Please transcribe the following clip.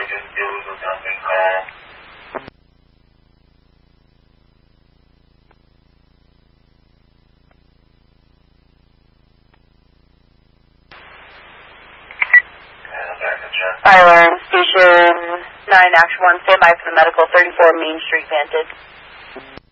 Fire alarm, station 9, action 1, stand by for the medical, 34 Main Street, Vantage.